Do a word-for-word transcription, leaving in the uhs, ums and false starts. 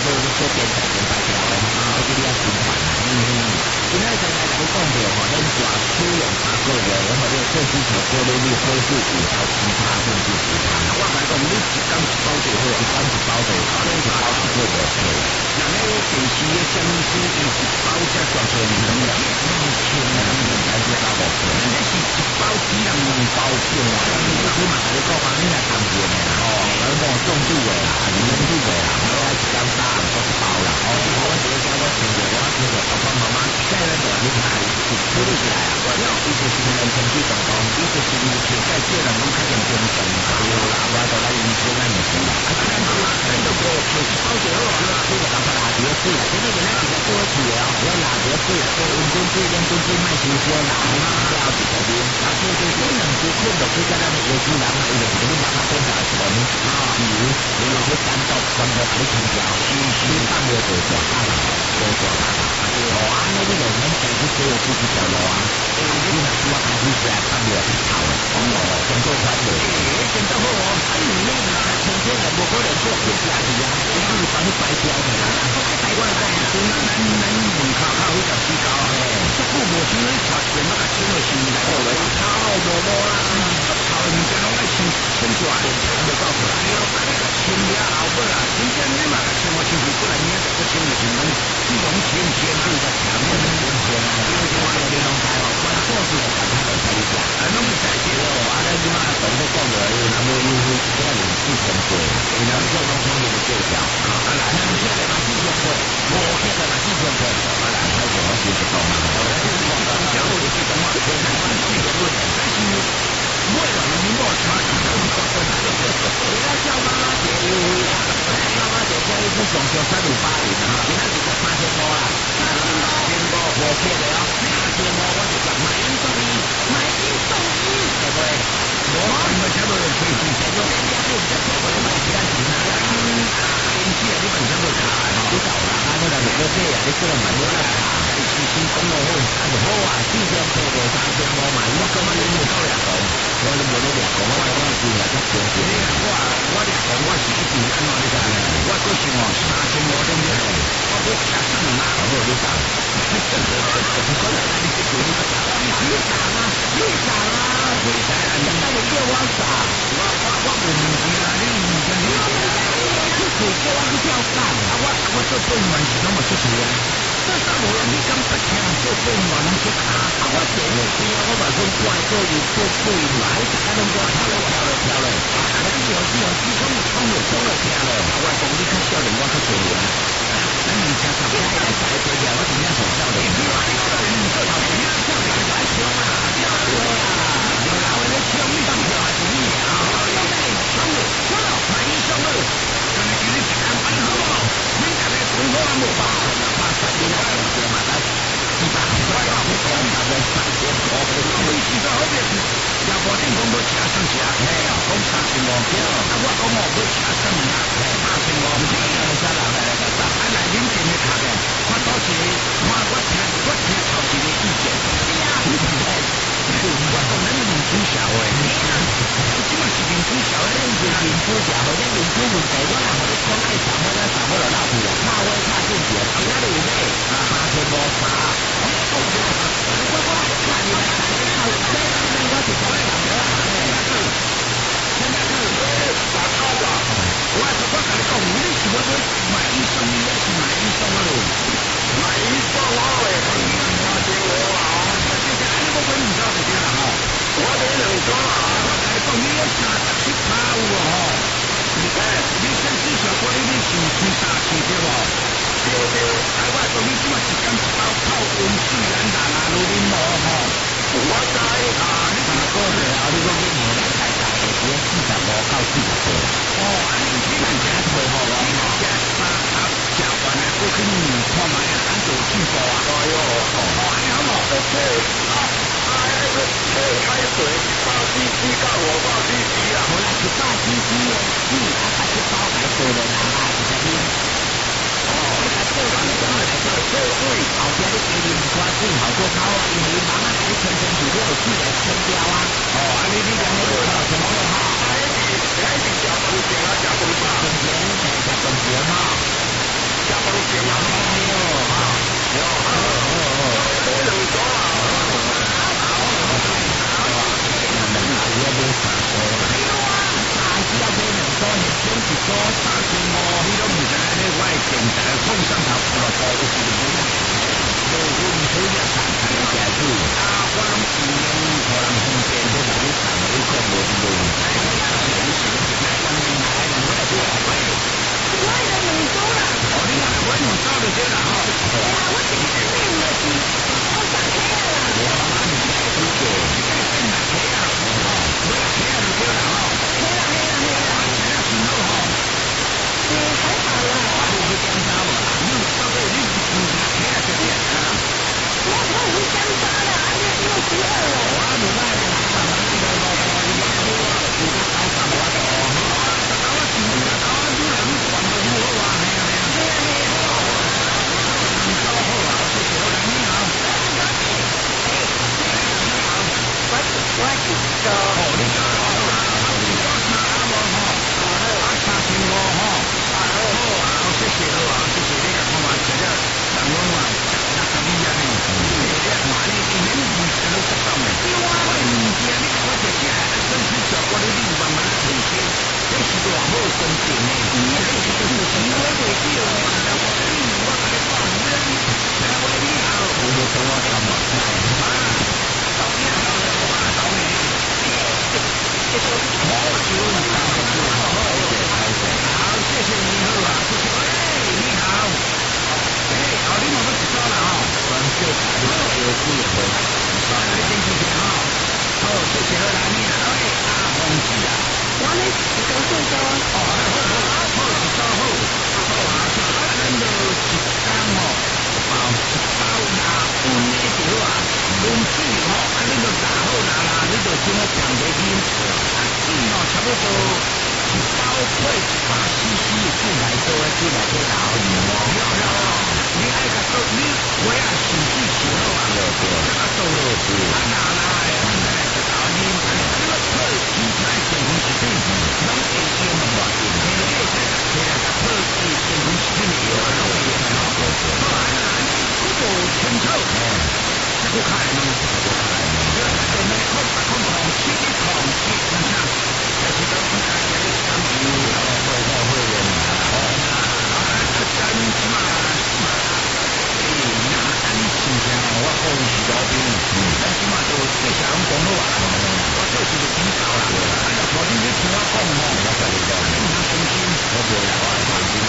做点菜点白条的，而且你要循环啊。嗯嗯。今仔先来甲你讲着吼，咱大使用三个月，然后你做需求过滤率恢复五到七趴甚至十趴。 我来讲，你一缸一包就好， 一缸一包就好，一包一个月可以。 那咧电视嘅相机，伊一包才赚钱，两千两千啊， 咱这包无钱， 这是一包只能两包票啊！ 你嘛甲你讲嘛，你来谈钱的啦，哦，而某重度的啦，还是温度的啦，我来一缸三都一包啦，哦，我直接叫我听着，我听着，爸爸妈妈现在就你看，一处理起来啊，我了，伊就是人情绪动动，伊就是有钱在借人拢较认真动，对啦，我都来用钱来用钱啦，啊，咱就咱就无就一包就好啊，你就当他垃圾水啦，今日人家一个过去的哦，我垃圾水啊，做温滚水、冷滚水卖收烧啦，了一个面，啊，对对对，两支困落去甲咱的椰子人啊，伊就是你慢慢变成纯啊油，然后要单独全部把你清掉，是是放落去大大啦，无大大啦，哦，安尼你就免再去做出去条路啊，诶，你若需要开始时啊，放落去炒的，哦，先做翻的，诶，先做好哦，啊，你呢，春天人无可能做出家己啊，你是帮你白掉的啦，台湾讲，咱咱咱门口口迄条水沟诶，足久无想咧炒钱，我甲请落先来好咧，炒无无啦，足炒的物件拢爱先先出来，就搞出来，对，啊，你甲清了后尾啊，真正你嘛甲清我清楚，不然明仔再清就清拢只拢清清对个前面的清清啊，对对对，你拢知哦，关做事就感觉就可以讲，啊，拢是在这哦，啊，咱即马总要讲落去，那么有有这个人事成过，然后做农村里的介绍，啊，来，能听的嘛四千块，无听的嘛四千块，啊来，开始我先就讲嘛，我来先讲，讲我就是讲我现在我四千块，但是买了你莫差钱，我讲真的，人家叫妈妈节优惠啦，妈妈节现在是上上三五八零啊，今仔日就三千五啦，三千五无骗的哦，三千五我就讲买一送一，买一送一，对不对？我你们全部有推荐，全部人家就比较多，我就买其他其他的，啊，连续的你本身都查哦，你搞啦，啊，那个你个这啊，你这个蛮多啦，是是是，讲落好，啊就好啊，四千块无三千五买，我根本就冇够俩讲，我都冇得俩讲，我我是来较少啲。你我我俩讲我是一定安怎你讲呢？我都是我三千五点点，我不吃什么嘛，我都讲。我来你这个你讲，你讲啊，你讲啊，为啥啊？你那个叫我啥？我我我唔是啦，你唔是你出去叫我去钓竿，啊我我做公务员是那么出去啊。这啥无你敢不听做公务员去卡？啊我电话边啊，我把讲怪做又做对来，大家拢讲跳了跳了跳了，啊那个有有有讲讲了讲了跳了，啊我讲你较少年，我较多年，咱年轻十年来才多年，我真正上少年。你话你少年，你做少年，你少年来抢啊！对啊，你老的咧抢，你当票还是你啊？抢了抢了，买一送二，但是今日一单买好不好？你大概从我冇把握，哪怕三年了，我买来几百块，我要不讲，大概三千块，我没几多好点。要保证讲要吃上吃，嘿，讲三千五，啊，我讲我要吃什么啊？三千五，唔知啊，啥人来来来，啊来恁前面看嘅，看到一个，我我听我听头一个意见，是啊，我讲咱民主社会，咱即嘛是民主社会，咱是民主社会，咱民主问题，我若互你讲爱啥物，咱啥物就老去啦，拍话拍进去，今仔日有咩？三千五三，我我我看你来谈一套，这我是讲啥物啊？现在是打套吧，我是我跟你讲，你是要买一送一还是买一送二？买一送二嘞，三千五啦，这这安尼我问你知道是啥啦吼？我这两双啊，我跟你讲，你要三十七趴有哦，你看你先至少说你你是吹三千对不？对对，哎我讲你即嘛一天一包泡温水咱人啊，如恁无吼？我知啊，你三个月后你讲你年来大概会只四十五到四十岁啦。哦，安尼你咱真退好哦，你若食三盒食完了，过去你看卖啊，咱就有进步啊。哎呦，哦，安尼好无？对对，啊，啊，那个车开水一包 C C 到五包 C C 啊，好啦，一包 C C 的水，啊，把一包来做了啦，啊，一个啉。哦，你来做完了，来做做水，后边你加啉一寡水，好做泡啊，因为妈妈给你清清楚，你有水来清掉啊。哦，安尼你两个就靠清楚哈。哎，你你食饭前啊，食饭饱。饭前，嘿，食饭前哈。 多。哦，好好好，一包好，好啊，啊，咱就一缸哦，一包一包廿分的就好啊，温水吼，啊，你就打好啦啦，你就先来放下去，啊，水哦，差不多一包配一百 C C 的水来倒咧水内底熬油哦，了了哦，你爱甲倒，你我也收水收好啊，对对，这个倒落去，啊，那那的，咱来甲倒啉，啊，你要配青菜。